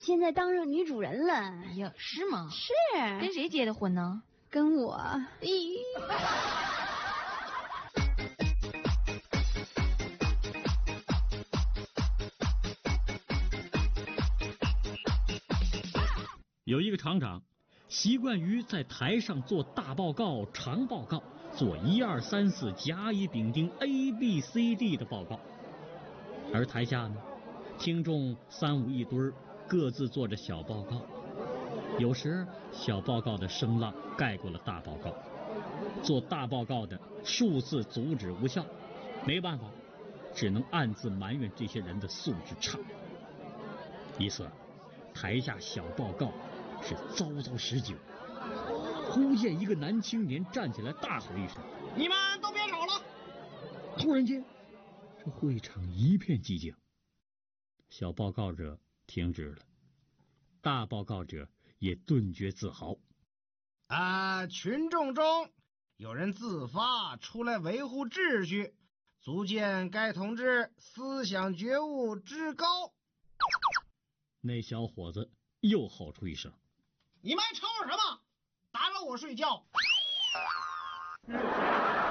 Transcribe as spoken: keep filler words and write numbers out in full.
现在当上女主人了。 哎呀，是吗？ 是。 跟谁结的婚呢？ 跟我。 咦。 有一个厂长习惯于在台上做大报告、长报告，做一二三四甲乙丙丁 A B C D 的报告，而台下呢，听众三五一堆儿，各自做着小报告。有时小报告的声浪盖过了大报告，做大报告的数次阻止无效，没办法，只能暗自埋怨这些人的素质差。一次，台下小报告是糟糟十九，忽见一个男青年站起来大吼一声：“ 你们都别吵了！” 突然间，这会场一片寂静。小报告者停止了，大报告者也顿觉自豪。 啊，群众中有人自发出来维护秩序，足见该同志思想觉悟之高。 那小伙子又吼出一声：“ 你们吵什么？打扰我睡觉！”